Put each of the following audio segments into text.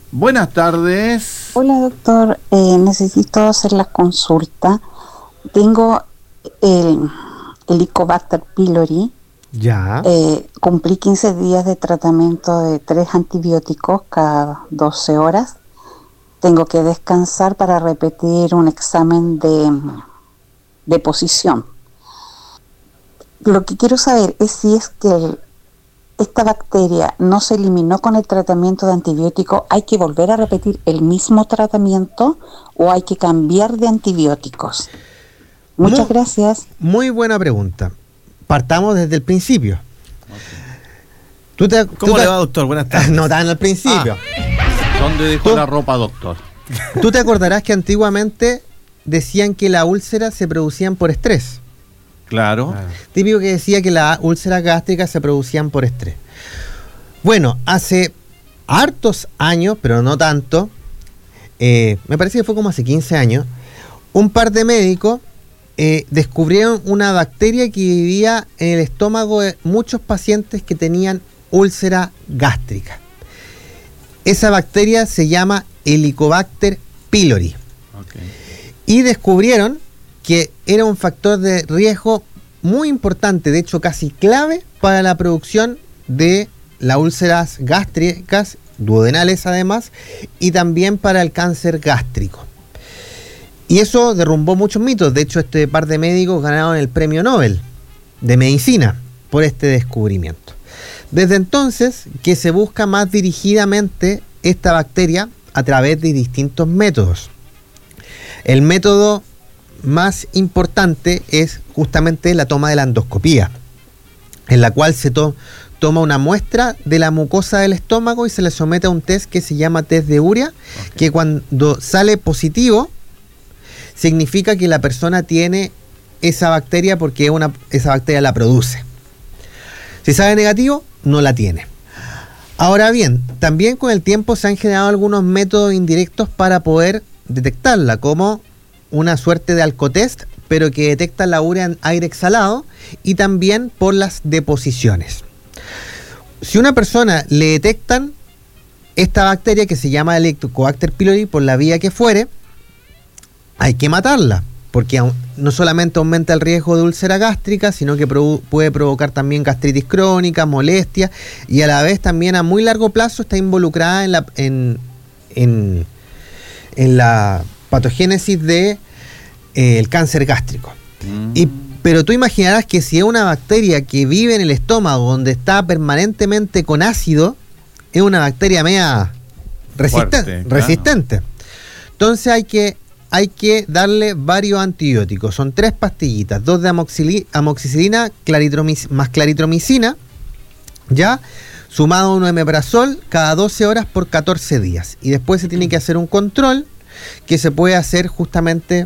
Buenas tardes. Hola doctor, necesito hacer la consulta. Tengo el Helicobacter pylori. Ya. Cumplí 15 días de tratamiento de 3 antibióticos cada 12 horas. Tengo que descansar para repetir un examen de posición. Lo que quiero saber es si es que esta bacteria no se eliminó con el tratamiento de antibiótico, ¿hay que volver a repetir el mismo tratamiento o hay que cambiar de antibióticos? Muchas gracias. Muy buena pregunta. Partamos desde el principio. ¿Cómo le va, doctor? Buenas tardes. No tan al principio. ¿Dónde dejó la ropa, doctor? Tú te acordarás que antiguamente decían que las úlceras se producían por estrés. Claro. Típico que decía que las úlceras gástricas se producían por estrés. Bueno, hace hartos años, pero no tanto, me parece que fue como hace 15 años, un par de médicos descubrieron una bacteria que vivía en el estómago de muchos pacientes que tenían úlcera gástrica. Esa bacteria se llama Helicobacter pylori. Okay. Y descubrieron que era un factor de riesgo muy importante, de hecho casi clave para la producción de las úlceras gástricas, duodenales además, y también para el cáncer gástrico. Y eso derrumbó muchos mitos. De hecho, este par de médicos ganaron el premio Nobel de Medicina por este descubrimiento. Desde entonces que se busca más dirigidamente esta bacteria a través de distintos métodos. El método más importante es justamente la toma de la endoscopía, en la cual se toma una muestra de la mucosa del estómago y se le somete a un test que se llama test de urea, que cuando sale positivo significa que la persona tiene esa bacteria porque esa bacteria la produce. Si sale negativo, no la tiene. Ahora bien, también con el tiempo se han generado algunos métodos indirectos para poder detectarla, como una suerte de alcotest, pero que detecta la urea en aire exhalado y también por las deposiciones. Si una persona le detectan esta bacteria que se llama Helicobacter pylori por la vía que fuere, hay que matarla, porque no solamente aumenta el riesgo de úlcera gástrica, sino que puede provocar también gastritis crónica, molestia, y a la vez también a muy largo plazo está involucrada en la patogénesis de el cáncer gástrico. Pero tú imaginarás que si es una bacteria que vive en el estómago, donde está permanentemente con ácido, es una bacteria media resistente. Claro. Entonces hay que darle varios antibióticos. Son 3 pastillitas, 2 de amoxicilina más claritromicina, ya, sumado a un omeprazol cada 12 horas por 14 días. Y después se tiene que hacer un control que se puede hacer justamente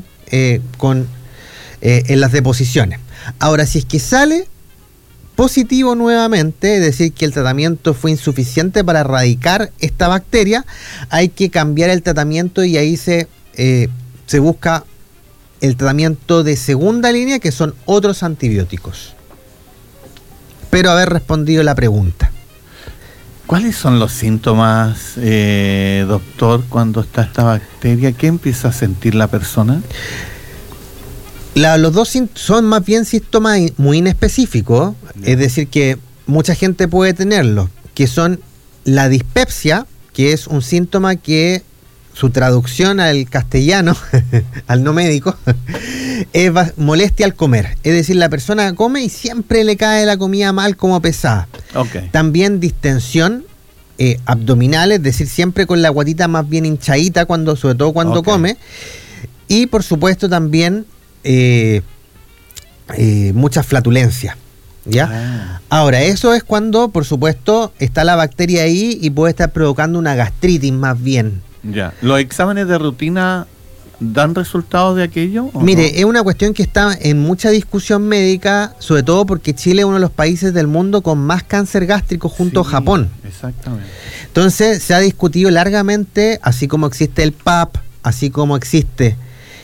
en las deposiciones. Ahora, si es que sale positivo nuevamente, es decir, que el tratamiento fue insuficiente para erradicar esta bacteria, hay que cambiar el tratamiento y ahí se busca el tratamiento de segunda línea, que son otros antibióticos. Espero haber respondido la pregunta. ¿Cuáles son los síntomas, doctor, cuando está esta bacteria? ¿Qué empieza a sentir la persona? Los dos son más bien síntomas muy inespecíficos, es decir, que mucha gente puede tenerlos, que son la dispepsia, que es un síntoma que su traducción al castellano, al no médico, es molestia al comer. Es decir, la persona come y siempre le cae la comida mal, como pesada. Okay. También distensión abdominal, es decir, siempre con la guatita más bien hinchadita, sobre todo cuando come. Y por supuesto también mucha flatulencia. ¿Ya? Ahora, eso es cuando, por supuesto, está la bacteria ahí y puede estar provocando una gastritis más bien. Ya. ¿Los exámenes de rutina dan resultados de aquello? Mire, no? Es una cuestión que está en mucha discusión médica, sobre todo porque Chile es uno de los países del mundo con más cáncer gástrico junto a Japón. Exactamente. Entonces, se ha discutido largamente, así como existe el PAP, así como existe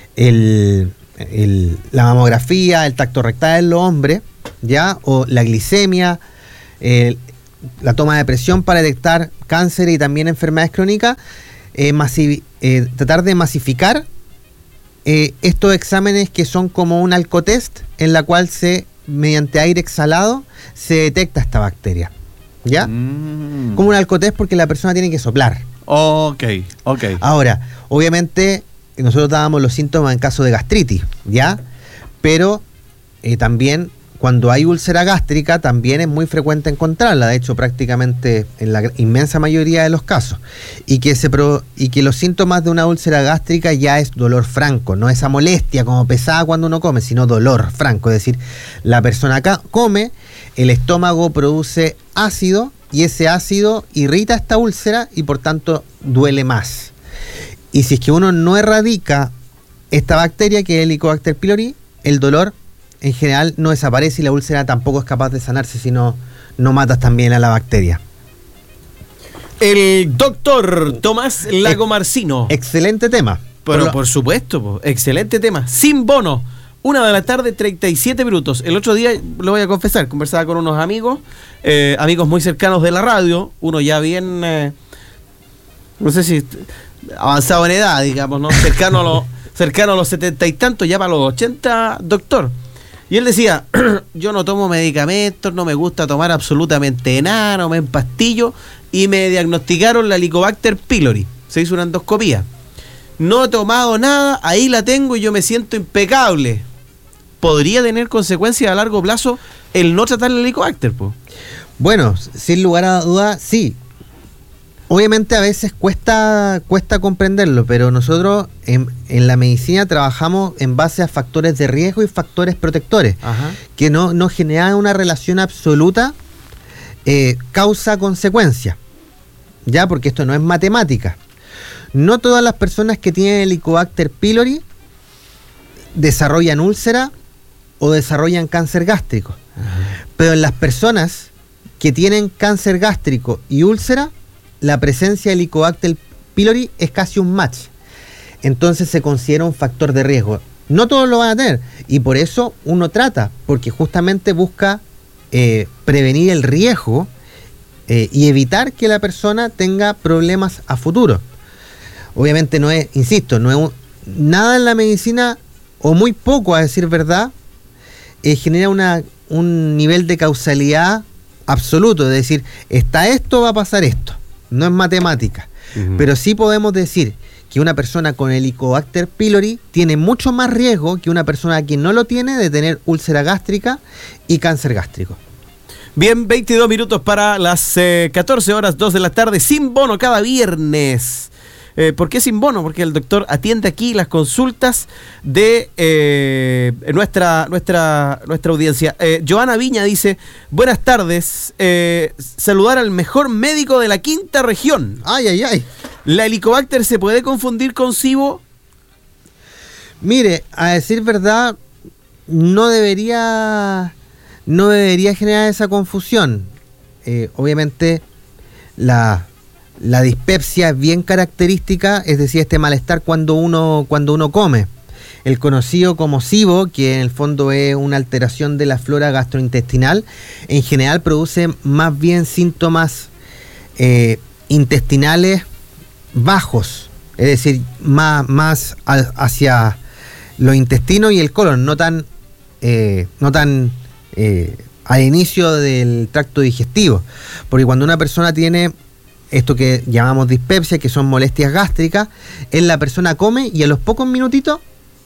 la mamografía, el tacto rectal en los hombres, ¿ya? O la glicemia, la toma de presión para detectar cáncer y también enfermedades crónicas, tratar de masificar estos exámenes que son como un alcotest, en la cual mediante aire exhalado se detecta esta bacteria. ¿Ya? Como un alcotest, porque la persona tiene que soplar. Ok. Ahora, obviamente, nosotros dábamos los síntomas en caso de gastritis, ¿ya? Pero también cuando hay úlcera gástrica también es muy frecuente encontrarla, de hecho prácticamente en la inmensa mayoría de los casos, y que los síntomas de una úlcera gástrica ya es dolor franco, no esa molestia como pesada cuando uno come, sino dolor franco, es decir, la persona come, el estómago produce ácido y ese ácido irrita esta úlcera y por tanto duele más. Y si es que uno no erradica esta bacteria, que es el Helicobacter pylori, el dolor en general no desaparece y la úlcera tampoco es capaz de sanarse si no matas también a la bacteria. El doctor Tomás Lagomarsino. Excelente tema. Pero por supuesto, excelente tema. Sin bono. 1:37 p.m. El otro día, lo voy a confesar, conversaba con unos amigos, amigos muy cercanos de la radio, uno ya bien, no sé si avanzado en edad, digamos, ¿no? Cercano a los 70 y tantos, ya para los 80, doctor. Y él decía, yo no tomo medicamentos, no me gusta tomar absolutamente nada, no me empastillo, y me diagnosticaron la Helicobacter pylori. Se hizo una endoscopía. No he tomado nada, ahí la tengo y yo me siento impecable. ¿Podría tener consecuencias a largo plazo el no tratar el Helicobacter, po? Bueno, sin lugar a dudas, sí. Obviamente a veces cuesta comprenderlo, pero nosotros en la medicina trabajamos en base a factores de riesgo y factores protectores. Ajá. Que no generan una relación absoluta causa-consecuencia, ya, porque esto no es matemática. No todas las personas que tienen Helicobacter pylori desarrollan úlcera o desarrollan cáncer gástrico. Ajá. Pero en las personas que tienen cáncer gástrico y úlcera, la presencia de Helicobacter pylori es casi un match. Entonces se considera un factor de riesgo. No todos lo van a tener y por eso uno trata, porque justamente busca prevenir el riesgo y evitar que la persona tenga problemas a futuro. Obviamente no es, insisto, no es nada en la medicina, o muy poco a decir verdad, genera un nivel de causalidad absoluto, es decir, está esto, va a pasar esto. No es matemática, pero sí podemos decir que una persona con Helicobacter pylori tiene mucho más riesgo que una persona que no lo tiene de tener úlcera gástrica y cáncer gástrico. Bien, 22 minutos para las 14 horas, 2 de la tarde, sin bono cada viernes. ¿Por qué sin bono? Porque el doctor atiende aquí las consultas de nuestra audiencia. Joana Viña dice, buenas tardes, saludar al mejor médico de la quinta región. Ay. ¿La Helicobacter se puede confundir con SIBO? Mire, a decir verdad, no debería generar esa confusión. Obviamente la dispepsia es bien característica, es decir, este malestar cuando uno come. El conocido como SIBO, que en el fondo es una alteración de la flora gastrointestinal, en general produce más bien síntomas intestinales bajos, es decir, más hacia los intestinos y el colon, no tan al inicio del tracto digestivo, porque cuando una persona tiene esto que llamamos dispepsia, que son molestias gástricas, la persona come y a los pocos minutitos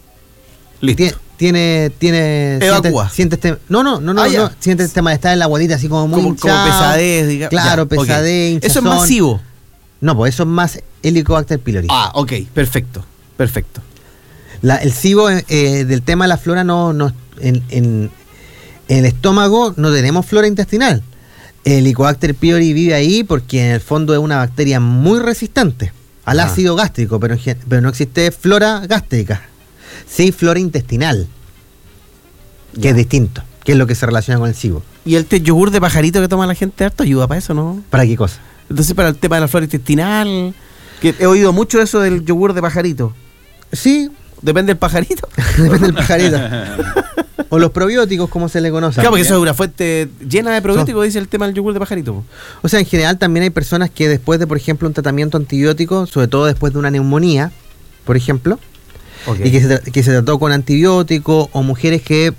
evacúa. Siente este malestar en la guatita, así como muy hinchado, como pesadez, digamos. Claro, pesadez, hinchazón. ¿Eso es masivo? No, pues eso es más Helicobacter pylori. Ok, perfecto. El SIBO del tema de la flora en el estómago no tenemos flora intestinal. El Helicobacter pylori vive ahí porque en el fondo es una bacteria muy resistente al ácido gástrico, pero no existe flora gástrica. Sí, flora intestinal, que es distinto, que es lo que se relaciona con el SIBO. ¿Y el yogur de pajarito que toma la gente harto ayuda para eso, no? ¿Para qué cosa? Entonces, para el tema de la flora intestinal, que he oído mucho eso del yogur de pajarito. Sí. ¿Depende del pajarito? Depende del pajarito. O los probióticos, como se le conoce. Claro, porque eso es una fuente llena de probióticos, dice el tema del yogur de pajarito. O sea, en general también hay personas que después de, por ejemplo, un tratamiento antibiótico, sobre todo después de una neumonía, por ejemplo, Okay. y que se trató con antibiótico, o mujeres que,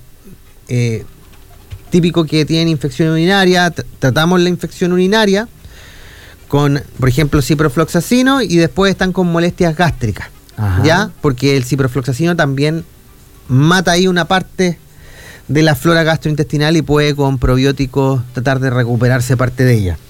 típico que tienen infección urinaria, tratamos la infección urinaria con, por ejemplo, ciprofloxacino y después están con molestias gástricas. Ajá. ¿Ya? Porque el ciprofloxacino también mata ahí una parte de la flora gastrointestinal y puede con probióticos tratar de recuperarse parte de ella.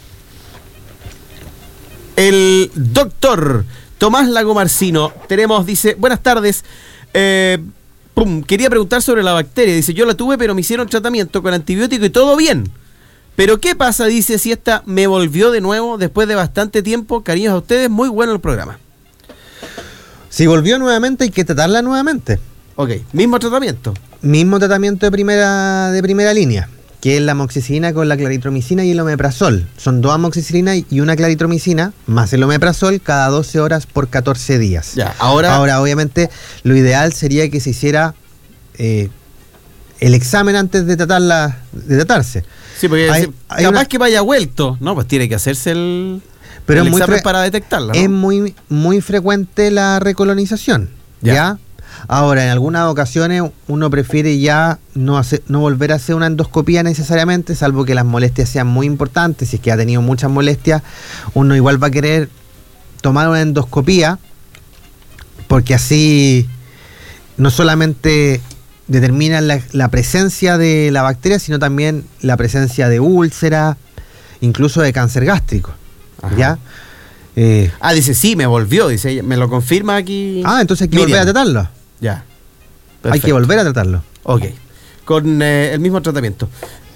El doctor Tomás Lagomarcino, dice, buenas tardes, quería preguntar sobre la bacteria, dice, yo la tuve pero me hicieron tratamiento con antibiótico y todo bien, pero ¿qué pasa? Dice, si esta me volvió de nuevo después de bastante tiempo, cariños a ustedes, muy bueno el programa. Si volvió nuevamente hay que tratarla nuevamente. Ok, mismo tratamiento. Mismo tratamiento de primera línea, que es la amoxicilina con la claritromicina y el omeprazol. Son 2 amoxicilina y una claritromicina, más el omeprazol cada 12 horas por 14 días. Ya, ahora obviamente, lo ideal sería que se hiciera el examen antes de tratarse. Sí, porque hay capaz una- que vaya vuelto. No, pues tiene que hacerse el Pero es muy examen fre- para detectarla, ¿no? Es muy frecuente la recolonización, ¿ya? Ahora, en algunas ocasiones uno prefiere ya no volver a hacer una endoscopía necesariamente, salvo que las molestias sean muy importantes. Si es que ha tenido muchas molestias, uno igual va a querer tomar una endoscopía, porque así no solamente determinan la presencia de la bacteria, sino también la presencia de úlcera, incluso de cáncer gástrico. Ajá. ¿Ya? Dice, sí, me volvió, dice ella, me lo confirma aquí. Entonces hay que Miriam. volver a tratarlo. Ya. Hay Perfecto. que volver a tratarlo. Ok. Con el mismo tratamiento.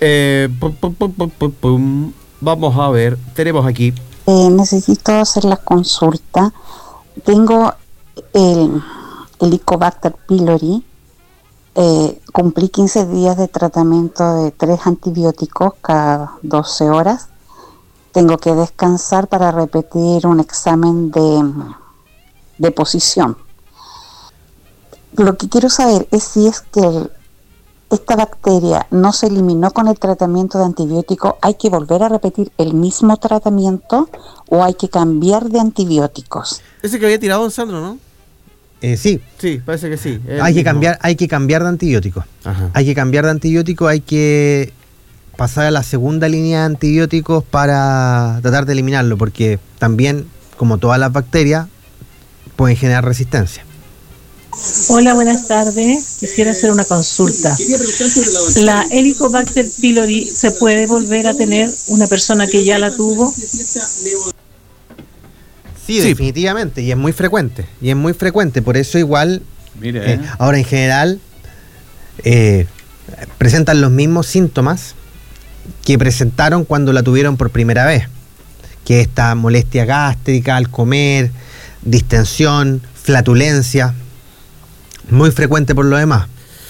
Vamos a ver, tenemos aquí. Necesito hacer la consulta. Tengo el Helicobacter pylori. Cumplí 15 días de tratamiento de 3 antibióticos cada 12 horas. Tengo que descansar para repetir un examen de posición. Lo que quiero saber es si es que esta bacteria no se eliminó con el tratamiento de antibiótico, ¿hay que volver a repetir el mismo tratamiento o hay que cambiar de antibióticos? Ese que había tirado don Sandro, ¿no? Sí, Sí, parece que sí. hay que cambiar de antibiótico. Ajá. Hay que pasar a la segunda línea de antibióticos para tratar de eliminarlo, porque también, como todas las bacterias, pueden generar resistencia. Hola, buenas tardes. Quisiera hacer una consulta. ¿La Helicobacter pylori se puede volver a tener una persona que ya la tuvo? Sí, definitivamente, y es muy frecuente. Por eso igual, Mire, ahora en general, presentan los mismos síntomas que presentaron cuando la tuvieron por primera vez, que esta molestia gástrica al comer, distensión, flatulencia, muy frecuente por lo demás.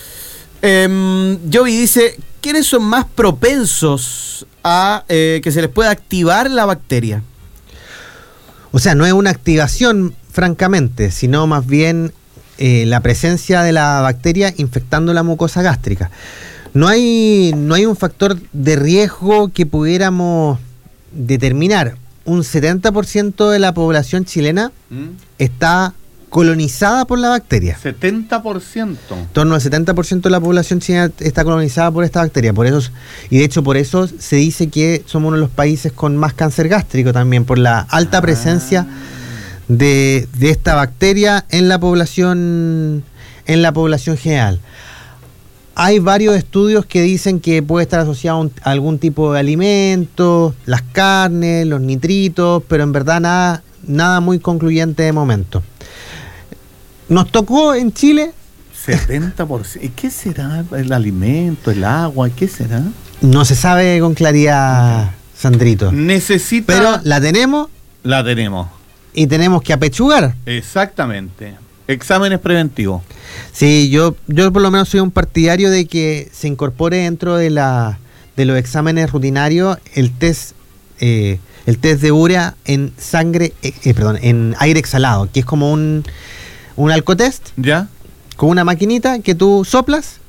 Joey dice, ¿quiénes son más propensos a que se les pueda activar la bacteria? O sea, no es una activación, francamente, sino más bien la presencia de la bacteria infectando la mucosa gástrica. No hay un factor de riesgo que pudiéramos determinar. Un 70% de la población chilena está colonizada por la bacteria. 70%. En torno al 70% de la población chilena está colonizada por esta bacteria. Por eso, y de hecho por eso se dice que somos uno de los países con más cáncer gástrico también, por la alta presencia de esta bacteria en la población general. Hay varios estudios que dicen que puede estar asociado a algún tipo de alimento, las carnes, los nitritos, pero en verdad nada muy concluyente de momento. Nos tocó en Chile 70%. ¿Y qué será el alimento, el agua? ¿Qué será? No se sabe con claridad, Sandrito. Necesita. Pero la tenemos La tenemos. y tenemos que apechugar. Exactamente. Exámenes preventivos. Sí, yo por lo menos soy un partidario de que se incorpore dentro de los exámenes rutinarios el test de urea en sangre, en aire exhalado, que es como un alcotest ¿Ya? con una maquinita que tú soplas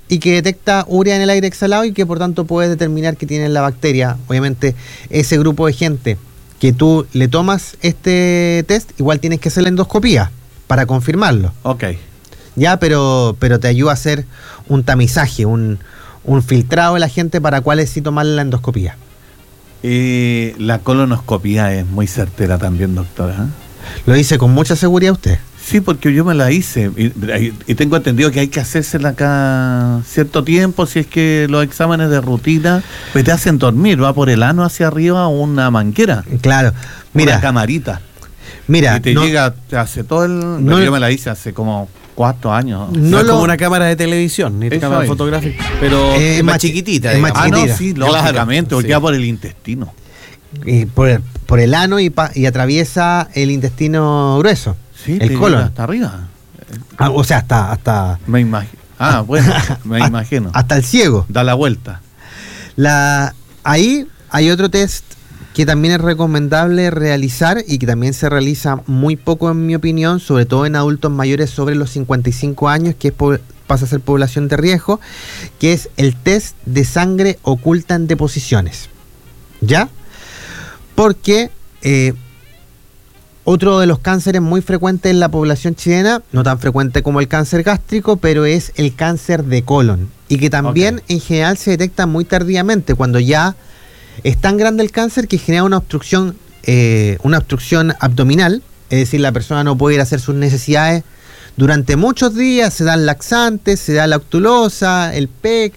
y que detecta urea en el aire exhalado y que por tanto puede determinar que tiene la bacteria. Obviamente ese grupo de gente que tú le tomas este test, igual tienes que hacer la endoscopía para confirmarlo. Ok. Ya, pero te ayuda a hacer un tamizaje, un filtrado de la gente para cuáles sí tomar la endoscopía. La colonoscopía es muy certera también, doctora. Lo dice con mucha seguridad usted. Sí, porque yo me la hice y tengo entendido que hay que hacérsela cada cierto tiempo, si es que los exámenes de rutina pues te hacen dormir, va por el ano hacia arriba una manguera. Claro, mira. Una camarita. Mira, y te llega, te hace todo el... No, yo me la hice hace como 4 años. No es como una cámara de televisión, ni cámara fotográfica, pero es más chiquitita. Es más chiquitita. No, sí, lógicamente, porque va por el intestino. Por el ano y atraviesa el intestino grueso, Sí, el colon. Hasta arriba. O sea, hasta Me imagino. Bueno, me imagino. hasta el ciego. Da la vuelta. Ahí hay otro test que también es recomendable realizar y que también se realiza muy poco en mi opinión, sobre todo en adultos mayores sobre los 55 años, que pasa a ser población de riesgo, que es el test de sangre oculta en deposiciones. ¿Ya? Porque otro de los cánceres muy frecuentes en la población chilena, no tan frecuente como el cáncer gástrico, pero es el cáncer de colon, y que también en general se detecta muy tardíamente, cuando ya es tan grande el cáncer que genera una obstrucción abdominal, es decir, la persona no puede ir a hacer sus necesidades durante muchos días, se dan laxantes, se da lactulosa, el PEC,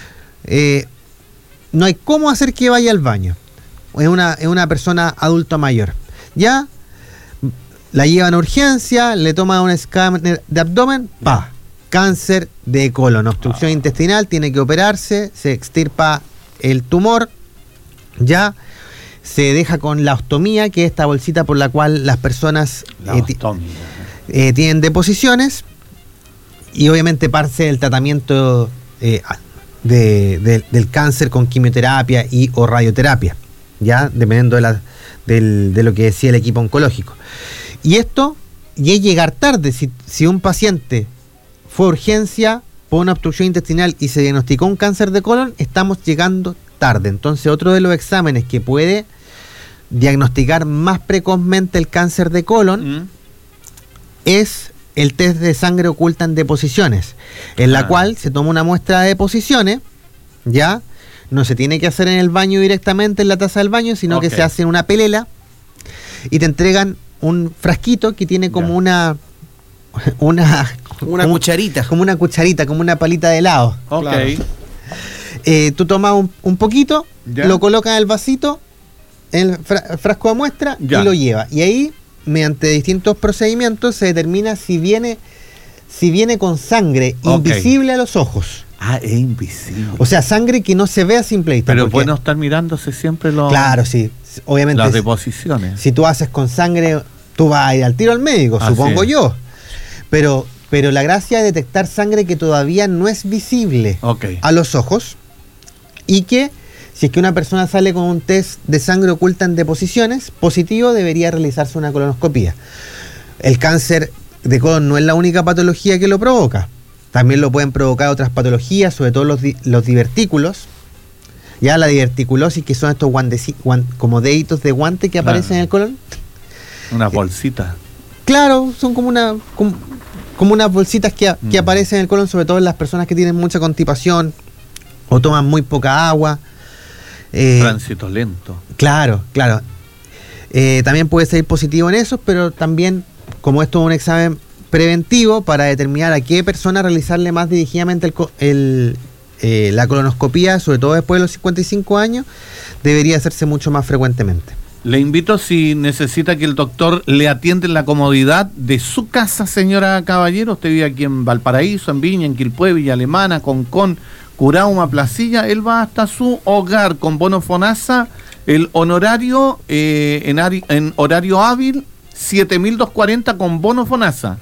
no hay cómo hacer que vaya al baño. Es una persona adulta mayor. Ya la llevan a urgencia, le toman un escáner de abdomen, cáncer de colon, obstrucción intestinal, tiene que operarse, se extirpa el tumor. Ya se deja con la ostomía, que es esta bolsita por la cual las personas tienen deposiciones, y obviamente parte del tratamiento del cáncer con quimioterapia o radioterapia, ya dependiendo de lo que decía el equipo oncológico. Y es llegar tarde. Si un paciente fue a urgencia por una obstrucción intestinal y se diagnosticó un cáncer de colon, estamos llegando tarde. Entonces, otro de los exámenes que puede diagnosticar más precozmente el cáncer de colon es el test de sangre oculta en deposiciones, en la cual se toma una muestra de deposiciones, ya no se tiene que hacer en el baño directamente en la taza del baño, sino que se hace en una pelela y te entregan un frasquito que tiene como una cucharita. Como una cucharita, como una palita de helado. Tú tomas un poquito, lo colocas en el vasito, en el frasco de muestra y lo llevas. Y ahí, mediante distintos procedimientos, se determina si viene con sangre invisible a los ojos. Es invisible. O sea, sangre que no se ve a simple vista. Pero puede no estar mirándose siempre Claro, sí. Obviamente. Las deposiciones. Si tú haces con sangre, tú vas a ir al tiro al médico, supongo yo. Pero la gracia es detectar sangre que todavía no es visible a los ojos, y que si es que una persona sale con un test de sangre oculta en deposiciones positivo, debería realizarse una colonoscopía. El cáncer de colon no es la única patología que lo provoca. También lo pueden provocar otras patologías, sobre todo los divertículos. Ya la diverticulosis, que son estos como deditos de guante que aparecen en el colon. Unas bolsitas. Claro, son como unas bolsitas que aparecen en el colon, sobre todo en las personas que tienen mucha constipación o toman muy poca agua. Tránsito lento. Claro. También puede ser positivo en eso, pero también, como esto es un examen preventivo para determinar a qué persona realizarle más dirigidamente la colonoscopía, sobre todo después de los 55 años, debería hacerse mucho más frecuentemente. Le invito, si necesita que el doctor le atienda en la comodidad de su casa, señora Caballero. Usted vive aquí en Valparaíso, en Viña, en Quilpué, Villa Alemana, Concón, Curauma, Placilla. Él va hasta su hogar con bono FONASA. El honorario en horario hábil, 7.240 con bono FONASA.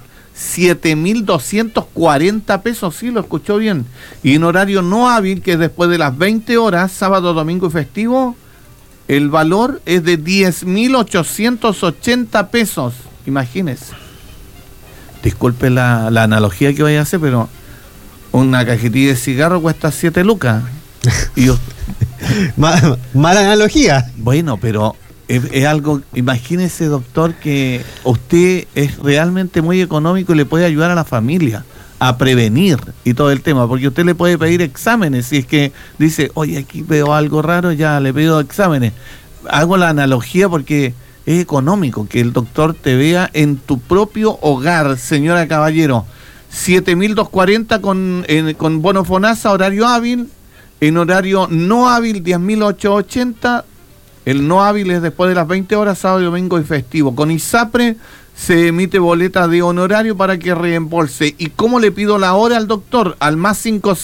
7.240 pesos, sí, lo escuchó bien. Y en horario no hábil, que es después de las 20 horas, sábado, domingo y festivo, el valor es de 10.880 pesos. Imagínese. Disculpe la analogía que vaya a hacer, pero Una cajetilla de cigarro cuesta 7 lucas. Y Mala analogía. bueno, pero es algo, imagínese, doctor, que usted es realmente muy económico y le puede ayudar a la familia a prevenir y todo el tema, porque usted le puede pedir exámenes. Si es que dice, oye, aquí veo algo raro, ya le pido exámenes. Hago la analogía porque es económico que el doctor te vea en tu propio hogar, señora Caballero. 7.240 con bono FONASA, horario hábil. En horario no hábil, 10.880. El no hábil es después de las 20 horas, sábado, domingo y festivo. Con ISAPRE se emite boleta de honorario para que reembolse. ¿Y cómo le pido la hora al doctor? Al más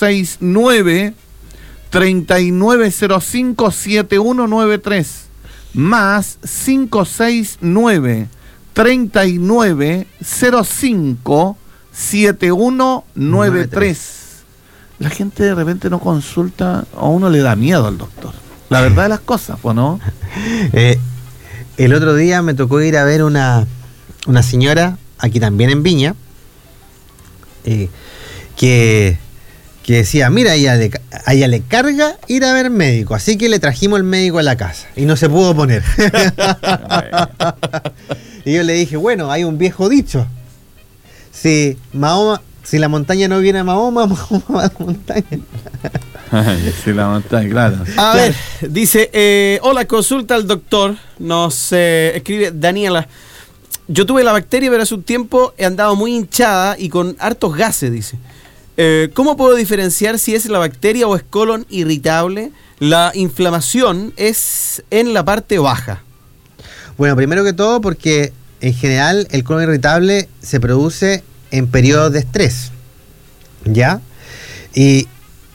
569-3905-7193. Más 569-3905-7193. La gente de repente no consulta, a uno le da miedo al doctor. La verdad de las cosas, pues, ¿no? El otro día me tocó ir a ver una señora, aquí también en Viña, que decía, mira, a ella le carga ir a ver médico, así que le trajimos el médico a la casa y no se pudo poner. Y yo le dije, bueno, hay un viejo dicho, si la montaña no viene a Mahoma, Mahoma va a la montaña. Sí, la montaña, claro. A ver, dice, hola, consulta al doctor. Nos escribe Daniela. Yo tuve la bacteria, pero hace un tiempo he andado muy hinchada y con hartos gases, dice. ¿Cómo puedo diferenciar si es la bacteria o es colon irritable? La inflamación es en la parte baja. Bueno, primero que todo, porque en general el colon irritable se produce en periodos de estrés, ¿ya? Y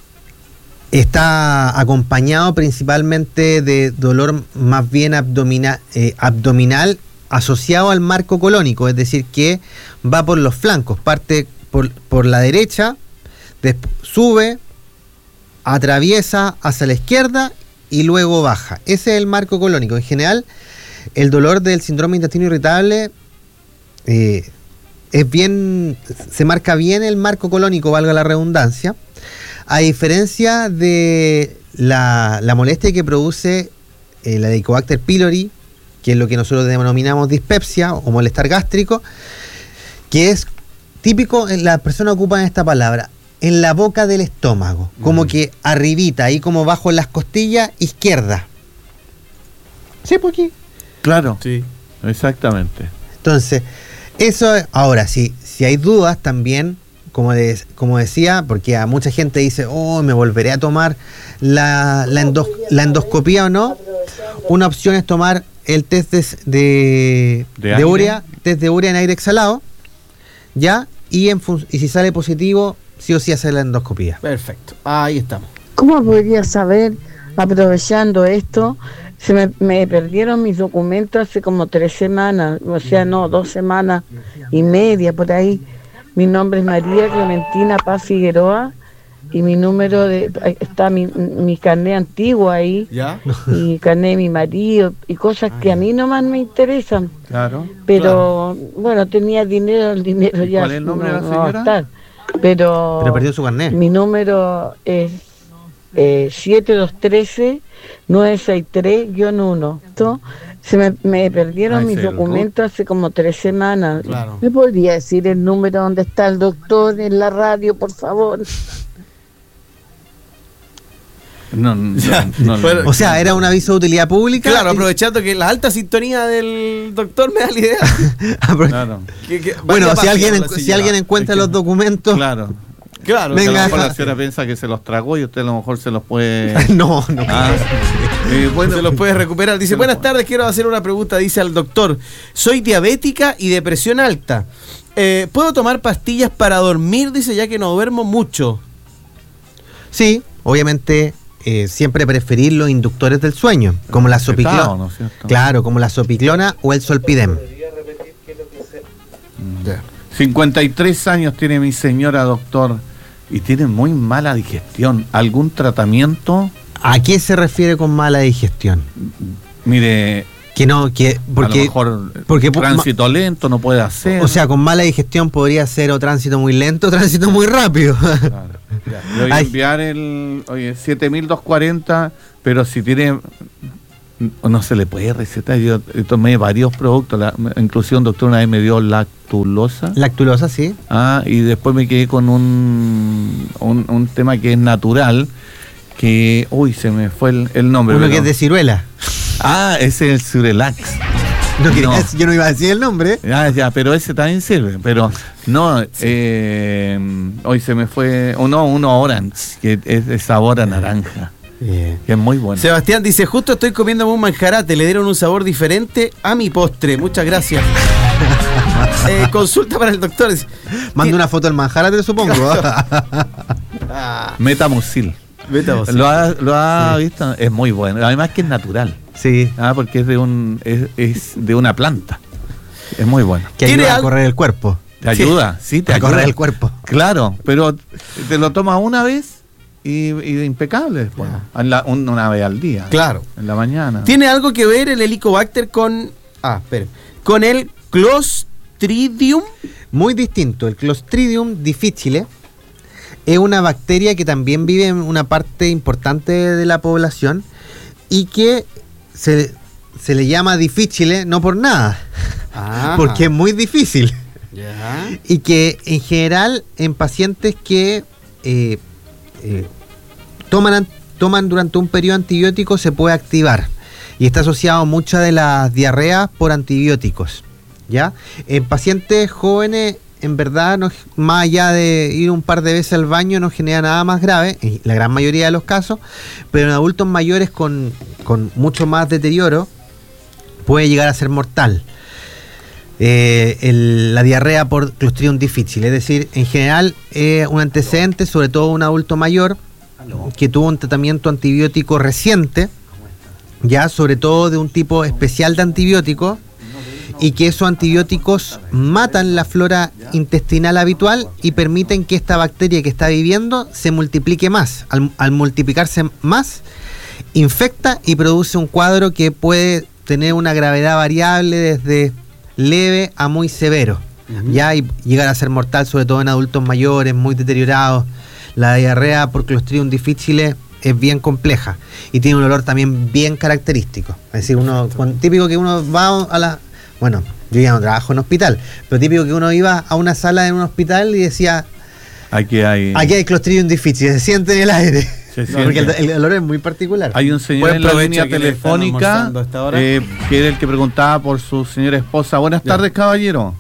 está acompañado principalmente de dolor más bien abdominal asociado al marco colónico, es decir, que va por los flancos, parte por la derecha, sube, atraviesa hacia la izquierda y luego baja. Ese es el marco colónico. En general, el dolor del síndrome de intestino irritable se marca bien el marco colónico, valga la redundancia, a diferencia de la molestia que produce la Helicobacter pylori, que es lo que nosotros denominamos dispepsia o malestar gástrico, que es típico, las personas ocupan esta palabra, en la boca del estómago, como que arribita, ahí como bajo las costillas izquierda. ¿Sí, por aquí? Claro, Sí. exactamente. Entonces, eso, ahora, si hay dudas también, como decía, porque a mucha gente dice, oh, me volveré a tomar la endoscopía o no, una opción es tomar el test de urea, test de urea en aire exhalado, ¿ya? Y si sale positivo, sí o sí hacer la endoscopía. Perfecto, ahí estamos. ¿Cómo podría saber, aprovechando esto, me perdieron mis documentos hace como 3 semanas, o sea, no, 2 semanas y media por ahí? Mi nombre es María Clementina Paz Figueroa y mi número está mi carné antiguo ahí, ¿Ya? y carné de mi marido y cosas que a mí nomás me interesan. Claro. Pero bueno, tenía dinero, el dinero ya ¿Cuál es el nombre de la no va a señora? estar. Pero perdió su carné. mi número es 7213-963-1. Me perdieron mis documentos hace como 3 semanas. Claro. ¿Me podría decir el número donde está el doctor en la radio, por favor? No, Bueno, O sea, era un aviso de utilidad pública. Claro, aprovechando que la alta sintonía del doctor me da la idea. claro. Bueno, vaya si página alguien con la señora. encuentra Es que- los documentos, Claro. Claro, Venga. A lo mejor claro. la señora piensa que se los tragó y usted a lo mejor se los puede... no. Ah, bueno, Se los puede recuperar. Dice, se los buenas puede. tardes, quiero hacer una pregunta. Dice al doctor, soy diabética y de presión alta. ¿Puedo tomar pastillas para dormir? Dice, ya que no duermo mucho. Sí, obviamente siempre preferir los inductores del sueño, como la sopiclona. Respetado, ¿no es cierto? Claro, como la sopiclona o el solpidem. 53 años tiene mi señora, doctor, y tiene muy mala digestión. ¿Algún tratamiento? ¿A qué se refiere con mala digestión? Mire, a lo mejor tránsito lento no puede hacer. O sea, con mala digestión podría ser o tránsito muy lento o tránsito muy rápido. Claro. Le voy a enviar el 7240, pero si tiene, no se le puede recetar. Yo tomé varios productos, inclusive un doctor una vez me dio lactulosa. Lactulosa, sí. Y después me quedé con un tema que es natural, que, se me fue el nombre. Uno que es de ciruela. Ese es el Surelax. Yo no iba a decir el nombre. Ya, pero ese también sirve. Pero no, hoy se me fue uno Orange, que es de sabor a naranja. Que es muy bueno. Sebastián dice, justo estoy comiéndome un manjarate, le dieron un sabor diferente a mi postre. Muchas gracias. Consulta para el doctor. Manda una foto del manjarate, supongo. Metamucil. ¿Lo ha visto? Es muy bueno. Además que es natural. Sí. Porque es de una planta. Es muy bueno. Que ayuda a correr el cuerpo. Te ayuda, sí, te a ayuda. correr el cuerpo. Claro, pero te lo tomas una vez y impecable después. Una vez al día. Claro. En la mañana. ¿Tiene algo que ver el Helicobacter con el Clostridium? Muy distinto. El Clostridium difficile es una bacteria que también vive en una parte importante de la población y que se le llama difficile no por nada, porque es muy difícil. Y que en general en pacientes que toman durante un periodo antibiótico se puede activar y está asociado a muchas de las diarreas por antibióticos. ¿Ya? En pacientes jóvenes, en verdad, más allá de ir un par de veces al baño, no genera nada más grave, en la gran mayoría de los casos, pero en adultos mayores con mucho más deterioro puede llegar a ser mortal. La diarrea por Clostridium difficile, es decir, en general un antecedente, sobre todo un adulto mayor que tuvo un tratamiento antibiótico reciente, ya sobre todo de un tipo especial de antibiótico, y que esos antibióticos matan la flora intestinal habitual y permiten que esta bacteria que está viviendo se multiplique más. Al multiplicarse más, infecta y produce un cuadro que puede tener una gravedad variable desde leve a muy severo, ya, y llegar a ser mortal, sobre todo en adultos mayores, muy deteriorados. La diarrea por Clostridium difficile es bien compleja y tiene un olor también bien característico. Es decir, típico que uno va a la... Bueno, yo ya no trabajo en hospital, pero típico que uno iba a una sala en un hospital y decía, aquí hay Clostridium difficile, se siente en el aire. Porque el olor es muy particular. Hay un señor en la línea telefónica que era el que preguntaba por su señora esposa. Buenas tardes, caballero.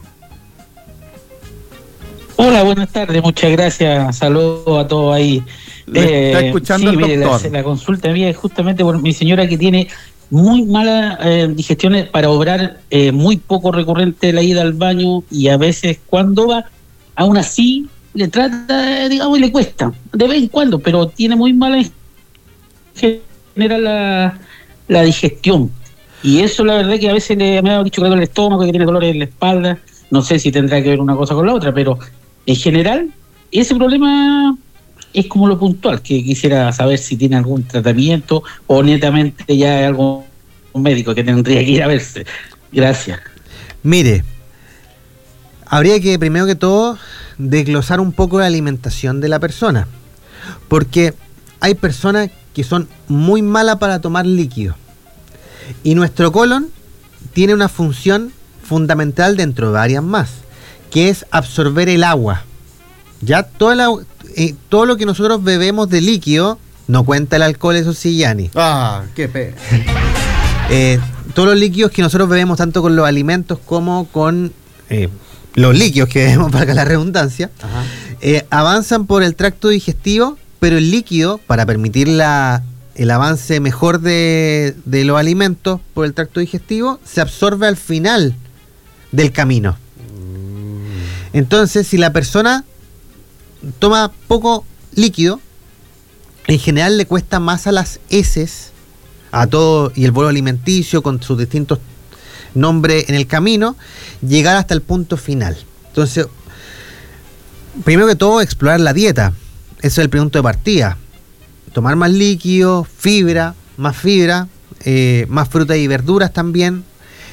Hola, buenas tardes, muchas gracias. Saludos a todos ahí. Está escuchando el doctor. La consulta mía es justamente por mi señora que tiene muy mala digestión, para obrar muy poco recurrente la ida al baño, y a veces cuando va, aún así le trata, digamos, y le cuesta de vez en cuando, pero tiene muy mala en general la digestión, y eso la verdad que a veces me ha dicho que le duele el estómago, que tiene dolores en la espalda. No sé si tendrá que ver una cosa con la otra, pero en general ese problema es como lo puntual, que quisiera saber si tiene algún tratamiento o netamente ya algo médico que tendría que ir a verse. Gracias. Mire, habría que primero que todo desglosar un poco la alimentación de la persona, porque hay personas que son muy malas para tomar líquido y nuestro colon tiene una función fundamental dentro de varias más, que es absorber el agua. Ya todo lo que nosotros bebemos de líquido, no cuenta el alcohol, eso sí, Yanni. Qué pena. Todos los líquidos que nosotros bebemos, tanto con los alimentos como con los líquidos que bebemos, para la redundancia, avanzan por el tracto digestivo, pero el líquido, para permitir el avance mejor de los alimentos por el tracto digestivo, se absorbe al final del camino. Entonces, si la persona toma poco líquido, en general le cuesta más a las heces, a todo, y el bolo alimenticio con sus distintos nombres en el camino, llegar hasta el punto final. Entonces, primero que todo, explorar la dieta. Ese es el punto de partida. Tomar más líquido, más fibra, más frutas y verduras también,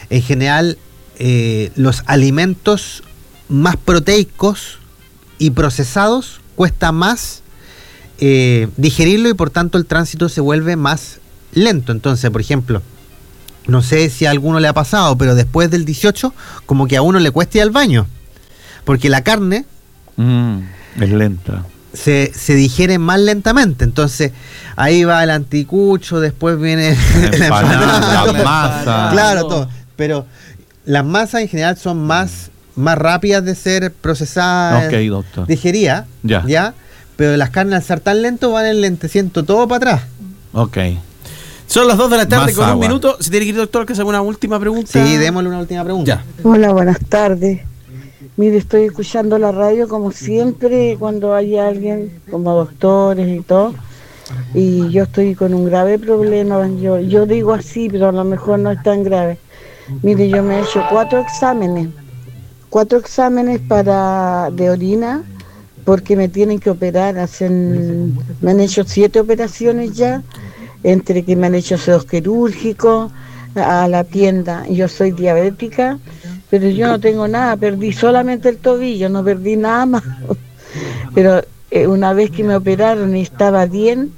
en general los alimentos más proteicos y procesados cuesta más digerirlo y por tanto el tránsito se vuelve más lento. Entonces, por ejemplo, no sé si a alguno le ha pasado, pero después del 18 como que a uno le cuesta ir al baño, porque la carne es lenta. Se digiere más lentamente. Entonces ahí va el anticucho, después viene la empanada, la masa. Claro, todo. Pero las masas en general son más rápidas de ser procesadas, ok, doctor, digeridas, ya, pero las carnes al ser tan lento van enlenteciendo todo para atrás. Ok. Son las 2 de la tarde Más con agua. un minuto. Si tiene que ir, doctor, que hagamos una última pregunta. Sí, démosle una última pregunta. Ya. Hola, buenas tardes. Mire, estoy escuchando la radio como siempre cuando hay alguien, como doctores y todo, y yo estoy con un grave problema. Yo digo así, pero a lo mejor no es tan grave. Mire, yo me he hecho 4 exámenes de orina, porque me tienen que operar. Me han hecho 7 operaciones ya, entre que me han hecho sedos quirúrgicos, a la tienda. Yo soy diabética, pero yo no tengo nada, perdí solamente el tobillo, no perdí nada más. Pero una vez que me operaron y estaba bien,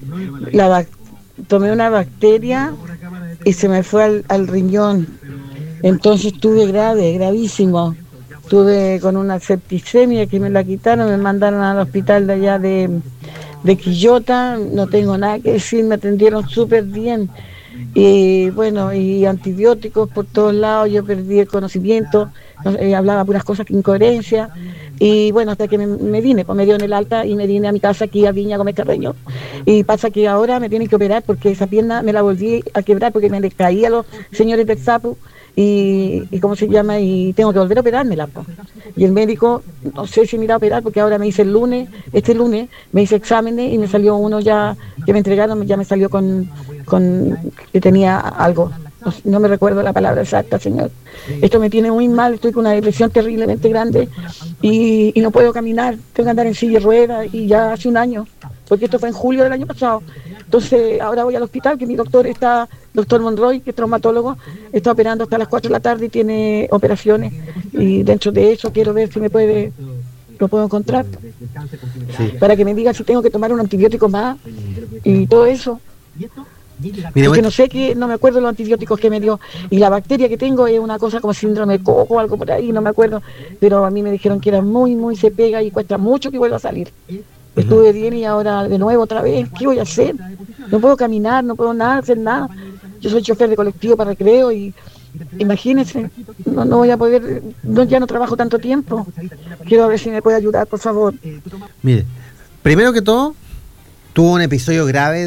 tomé una bacteria y se me fue al riñón. Entonces estuve gravísimo. Estuve con una septicemia que me la quitaron, me mandaron al hospital de allá de Quillota. No tengo nada que decir, me atendieron súper bien. Y bueno, y antibióticos por todos lados, yo perdí el conocimiento, hablaba puras cosas que incoherencia, y bueno, hasta que me vine, pues me dio en el alta y me vine a mi casa aquí a Viña Gómez Carreño. Y pasa que ahora me tienen que operar porque esa pierna me la volví a quebrar porque me le caí a los señores del SAPU y ¿cómo se llama? Y tengo que volver a operármela, pues. Y el médico, no sé si me irá a operar porque ahora me hice este lunes, me hice exámenes y me salió uno ya que me entregaron, ya me salió con que tenía algo. No me recuerdo la palabra exacta, señor. Esto me tiene muy mal, estoy con una depresión terriblemente grande y no puedo caminar, tengo que andar en silla de ruedas y ya hace un año, porque esto fue en julio del año pasado. Entonces ahora voy al hospital, que mi doctor Monroy, que es traumatólogo, está operando hasta las 4 de la tarde y tiene operaciones, y dentro de eso quiero ver si lo puedo encontrar, sí, para que me diga si tengo que tomar un antibiótico más y todo eso. Porque no sé no me acuerdo los antibióticos que me dio, y la bacteria que tengo es una cosa como síndrome de coco o algo por ahí, no me acuerdo, pero a mí me dijeron que era muy se pega y cuesta mucho que vuelva a salir. Estuve bien y ahora de nuevo otra vez, ¿qué voy a hacer? No puedo caminar, no puedo hacer nada. Yo soy chofer de colectivo para recreo y imagínense, no voy a poder, ya no trabajo tanto tiempo. Quiero ver si me puede ayudar, por favor. Mire, primero que todo, tuvo un episodio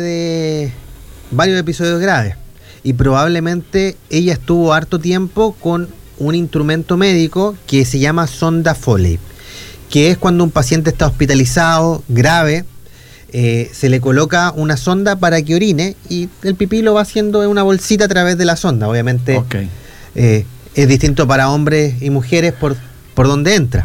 varios episodios graves, y probablemente ella estuvo harto tiempo con un instrumento médico que se llama sonda Foley, que es cuando un paciente está hospitalizado grave, se le coloca una sonda para que orine y el pipí lo va haciendo en una bolsita a través de la sonda. Obviamente okay. Es distinto para hombres y mujeres por donde entra.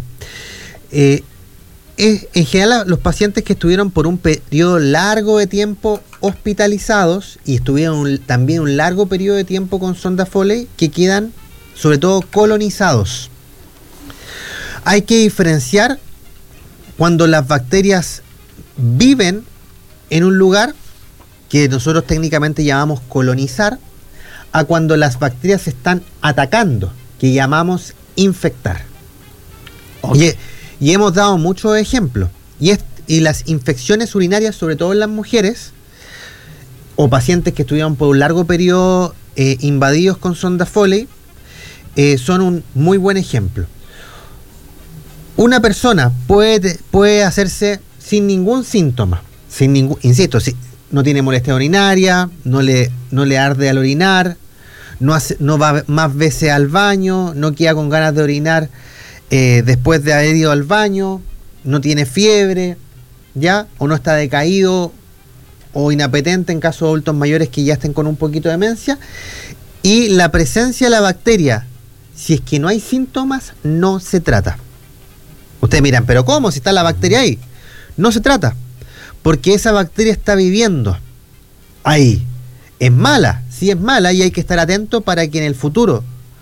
En general, los pacientes que estuvieron por un periodo largo de tiempo hospitalizados y estuvieron también un largo periodo de tiempo con sonda Foley, que quedan sobre todo colonizados. Hay que diferenciar cuando las bacterias viven en un lugar que nosotros técnicamente llamamos colonizar, a cuando las bacterias se están atacando, que llamamos infectar. Okay. Y hemos dado muchos ejemplos. Y las infecciones urinarias, sobre todo en las mujeres, o pacientes que estuvieron por un largo periodo invadidos con sonda Foley, son un muy buen ejemplo. Una persona puede hacerse sin ningún síntoma, insisto, si no tiene molestia urinaria, no le arde al orinar, no va más veces al baño, no queda con ganas de orinar después de haber ido al baño, no tiene fiebre, ¿ya? O no está decaído o inapetente en caso de adultos mayores que ya estén con un poquito de demencia. Y la presencia de la bacteria, si es que no hay síntomas, no se trata. Ustedes miran, ¿pero cómo? Si está la bacteria ahí. No se trata, porque esa bacteria está viviendo ahí. Es mala, sí es mala, y hay que estar atento para que en el futuro,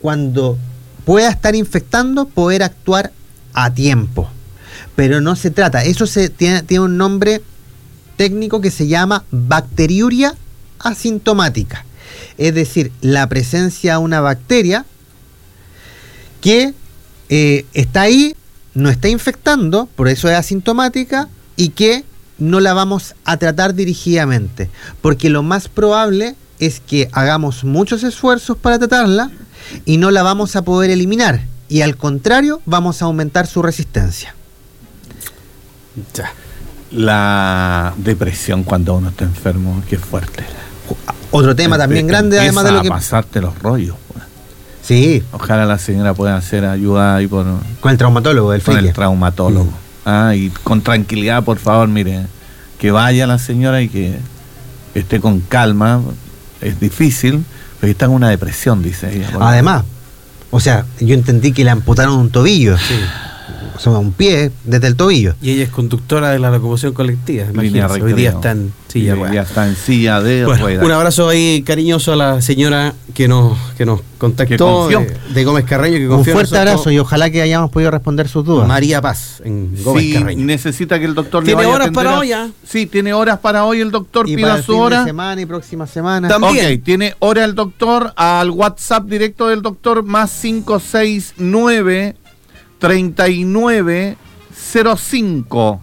cuando pueda estar infectando, poder actuar a tiempo. Pero no se trata, eso tiene un nombre técnico que se llama bacteriuria asintomática. Es decir, la presencia de una bacteria que está ahí, no está infectando, por eso es asintomática, y que no la vamos a tratar dirigidamente. Porque lo más probable es que hagamos muchos esfuerzos para tratarla y no la vamos a poder eliminar. Y al contrario, vamos a aumentar su resistencia. Ya. La depresión cuando uno está enfermo, qué fuerte. Otro tema también grande, además de lo que... a pasarte los rollos. Sí. Ojalá la señora pueda hacer ayuda ahí con el traumatólogo del con el traumatólogo. Y con tranquilidad, por favor, mire, que vaya la señora y que esté con calma. Es difícil, pero está en una depresión, dice ella. Además, o sea, yo entendí que le amputaron un tobillo. Sí. O sea, un pie desde el tobillo. Y ella es conductora de la locomoción colectiva. Imagínate, hoy día está en silla de ruedas. Un abrazo ahí cariñoso a la señora que nos contactó de Gómez Carreño. Que un fuerte abrazo y ojalá que hayamos podido responder sus dudas. María Paz en Gómez Carreño. Necesita que el doctor le vaya a atender. ¿Tiene horas para hoy ya? Sí, tiene horas para hoy el doctor. Y pida para su hora. Semana y próxima semana. También. Ok, tiene hora el doctor al WhatsApp directo del doctor más 569 39 05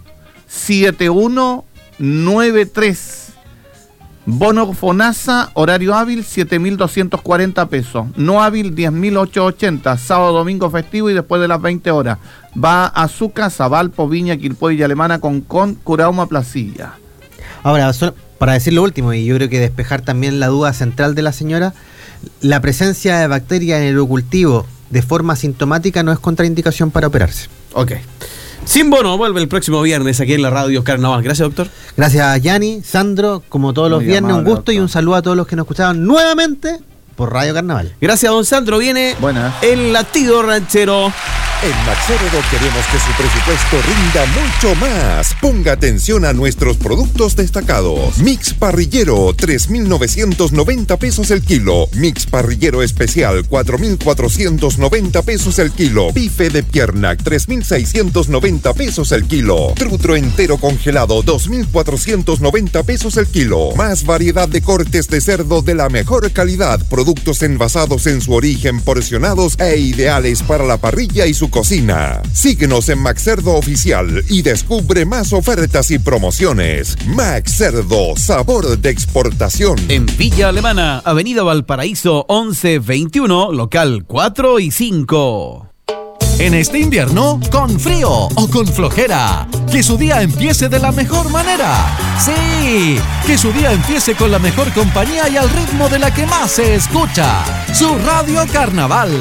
7193. Bono FONASA, horario hábil 7.240 pesos. No hábil 10.880. Sábado, domingo festivo y después de las 20 horas. Va a su casa, Valpo, Viña, Quilpué y Alemana con Curauma, Placilla. Ahora, para decir lo último, y yo creo que despejar también la duda central de la señora, la presencia de bacterias en el urocultivo de forma asintomática no es contraindicación para operarse. Ok. Sin Bono vuelve el próximo viernes aquí en la radio Carnaval. Gracias, doctor. Gracias, Yanni, Sandro, como todos los viernes, un gusto, doctor. Y un saludo a todos los que nos escuchaban nuevamente por Radio Carnaval. Gracias, don Sandro. Viene el latido ranchero. En Maxerodo queremos que su presupuesto rinda mucho más. Ponga atención a nuestros productos destacados. Mix parrillero, 3.990 pesos el kilo. Mix parrillero especial, 4.490 pesos el kilo. Bife de pierna, 3.690 pesos el kilo. Trutro entero congelado, 2.490 pesos el kilo. Más variedad de cortes de cerdo de la mejor calidad. Productos envasados en su origen, porcionados e ideales para la parrilla y su cocina. Síguenos en Max Cerdo Oficial y descubre más ofertas y promociones. Max Cerdo, sabor de exportación. En Villa Alemana, Avenida Valparaíso 1121, local 4 y 5. En este invierno, con frío o con flojera, que su día empiece de la mejor manera. Sí, que su día empiece con la mejor compañía y al ritmo de la que más se escucha, su Radio Carnaval.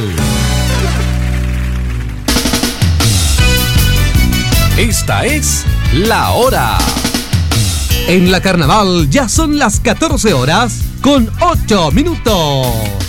Esta es La Hora. En la Carnaval ya son las 14 horas con 8 minutos.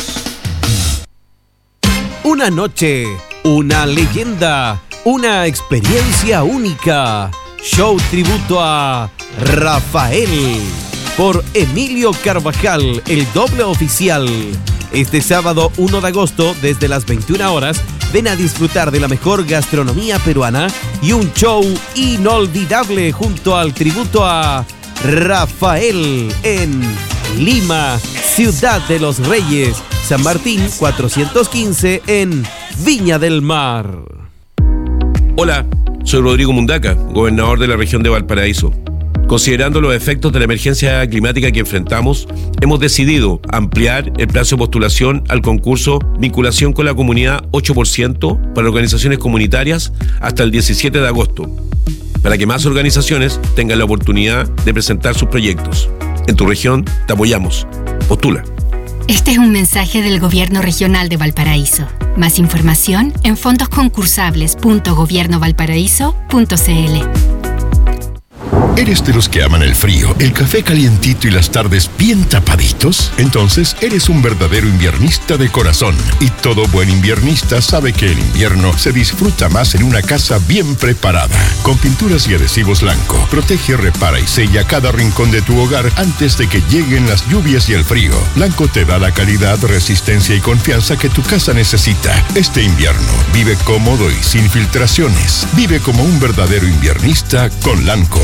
Una noche, una leyenda, una experiencia única. Show tributo a Rafael por Emilio Carvajal, el doble oficial. Este sábado 1 de agosto, desde las 21 horas, ven a disfrutar de la mejor gastronomía peruana y un show inolvidable junto al tributo a Rafael en Lima, Ciudad de los Reyes, San Martín 415 en Viña del Mar. Hola, soy Rodrigo Mundaca, gobernador de la región de Valparaíso. Considerando los efectos de la emergencia climática que enfrentamos, hemos decidido ampliar el plazo de postulación al concurso Vinculación con la Comunidad 8% para organizaciones comunitarias hasta el 17 de agosto, para que más organizaciones tengan la oportunidad de presentar sus proyectos. En tu región te apoyamos. Postula. Este es un mensaje del Gobierno Regional de Valparaíso. Más información en fondosconcursables.gobiernovalparaíso.cl. ¿Eres de los que aman el frío, el café calientito y las tardes bien tapaditos? Entonces eres un verdadero inviernista de corazón. Y todo buen inviernista sabe que el invierno se disfruta más en una casa bien preparada. Con pinturas y adhesivos Lanco, protege, repara y sella cada rincón de tu hogar antes de que lleguen las lluvias y el frío. Lanco te da la calidad, resistencia y confianza que tu casa necesita. Este invierno, vive cómodo y sin filtraciones. Vive como un verdadero inviernista con Lanco.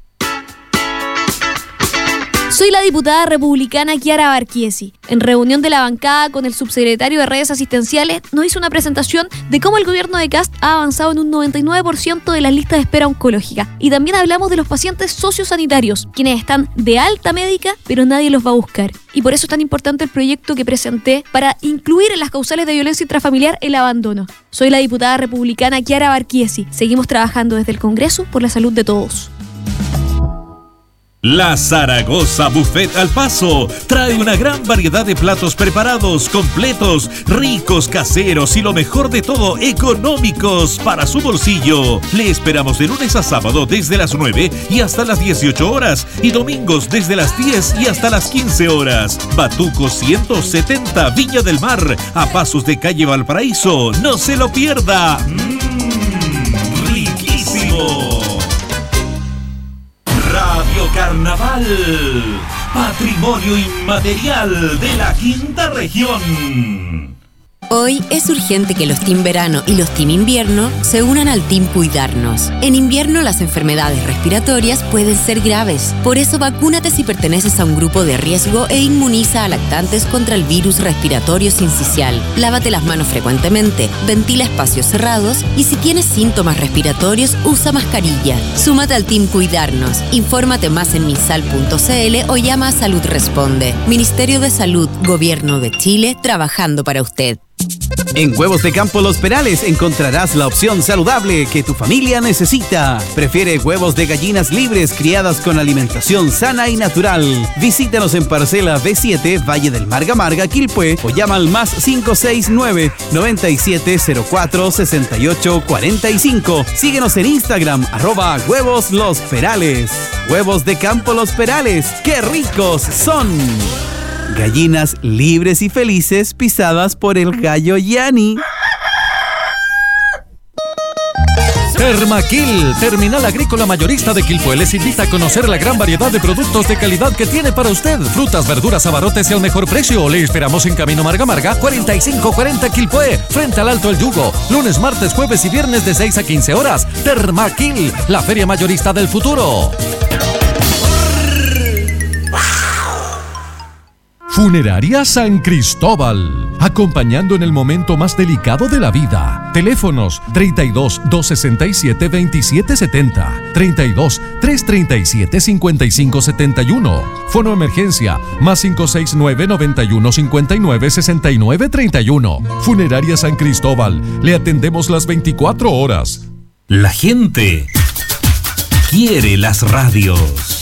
Soy la diputada republicana Chiara Barquiesi. En reunión de la bancada con el subsecretario de Redes Asistenciales, nos hizo una presentación de cómo el gobierno de Kast ha avanzado en un 99% de las listas de espera oncológica. Y también hablamos de los pacientes sociosanitarios, quienes están de alta médica, pero nadie los va a buscar. Y por eso es tan importante el proyecto que presenté para incluir en las causales de violencia intrafamiliar el abandono. Soy la diputada republicana Chiara Barquiesi. Seguimos trabajando desde el Congreso por la salud de todos. La Zaragoza Buffet al Paso trae una gran variedad de platos preparados, completos, ricos, caseros y lo mejor de todo, económicos para su bolsillo. Le esperamos de lunes a sábado desde las 9 y hasta las 18 horas y domingos desde las 10 y hasta las 15 horas. Batuco 170 Viña del Mar, a pasos de calle Valparaíso. No se lo pierda. ¡Riquísimo! Radio Carnaval, patrimonio inmaterial de la Quinta Región. Hoy es urgente que los Team Verano y los Team Invierno se unan al Team Cuidarnos. En invierno las enfermedades respiratorias pueden ser graves. Por eso vacúnate si perteneces a un grupo de riesgo e inmuniza a lactantes contra el virus respiratorio sincicial. Lávate las manos frecuentemente, ventila espacios cerrados y si tienes síntomas respiratorios, usa mascarilla. Súmate al Team Cuidarnos. Infórmate más en minsal.cl o llama a Salud Responde. Ministerio de Salud, Gobierno de Chile, trabajando para usted. En Huevos de Campo Los Perales encontrarás la opción saludable que tu familia necesita. Prefiere huevos de gallinas libres criadas con alimentación sana y natural. Visítanos en parcela B7, Valle del Marga Marga, Quilpué, o llama al más 569-9704-6845. Síguenos en Instagram, @Huevos Los Perales. Huevos de Campo Los Perales, ¡qué ricos son! Gallinas libres y felices pisadas por el gallo Yani. Termaquil, Terminal Agrícola Mayorista de Quilpué, les invita a conocer la gran variedad de productos de calidad que tiene para usted. Frutas, verduras, abarrotes y al mejor precio. Le esperamos en Camino Marga Marga, 4540 Quilpué, frente al Alto El Yugo. Lunes, martes, jueves y viernes de 6 a 15 horas. Termaquil, la feria mayorista del futuro. Funeraria San Cristóbal, acompañando en el momento más delicado de la vida. Teléfonos 32 267 2770, 32 337 5571. Fono emergencia más 569 91 59 69 31. Funeraria San Cristóbal, le atendemos las 24 horas. La gente quiere las radios.